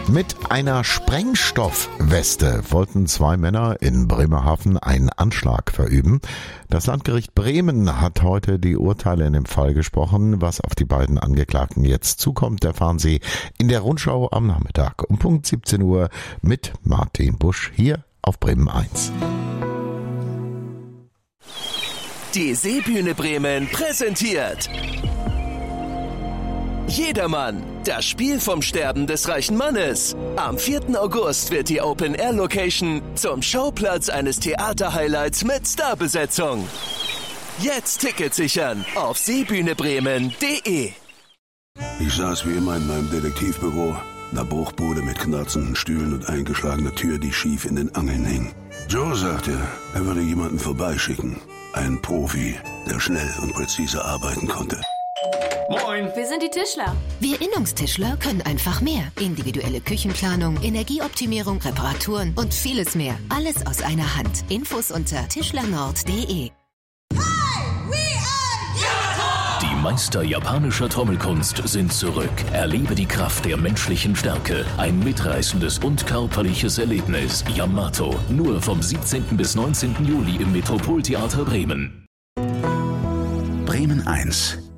Mit einer Sprengstoffweste wollten 2 Männer in Bremerhaven einen Anschlag verüben. Das Landgericht Bremen hat heute die Urteile in dem Fall gesprochen. Was auf die beiden Angeklagten jetzt zukommt, erfahren Sie in der Rundschau am Nachmittag um Punkt 17 Uhr mit Martin Busch hier auf Bremen 1. Die Seebühne Bremen präsentiert Jedermann, das Spiel vom Sterben des reichen Mannes. Am 4. August wird die Open-Air-Location zum Schauplatz eines Theater-Highlights mit Starbesetzung. Jetzt Tickets sichern auf seebühnebremen.de. Ich saß wie immer in meinem Detektivbüro, einer Bruchbude mit knarzenden Stühlen und eingeschlagener Tür, die schief in den Angeln hing. Joe sagte, er würde jemanden vorbeischicken. Einen Profi, der schnell und präzise arbeiten konnte. Moin! Wir sind die Tischler. Wir Innungstischler können einfach mehr. Individuelle Küchenplanung, Energieoptimierung, Reparaturen und vieles mehr. Alles aus einer Hand. Infos unter tischlernord.de. Die Meister japanischer Trommelkunst sind zurück. Erlebe die Kraft der menschlichen Stärke. Ein mitreißendes und körperliches Erlebnis. Yamato. Nur vom 17. bis 19. Juli im Metropoltheater Bremen. Bremen 1.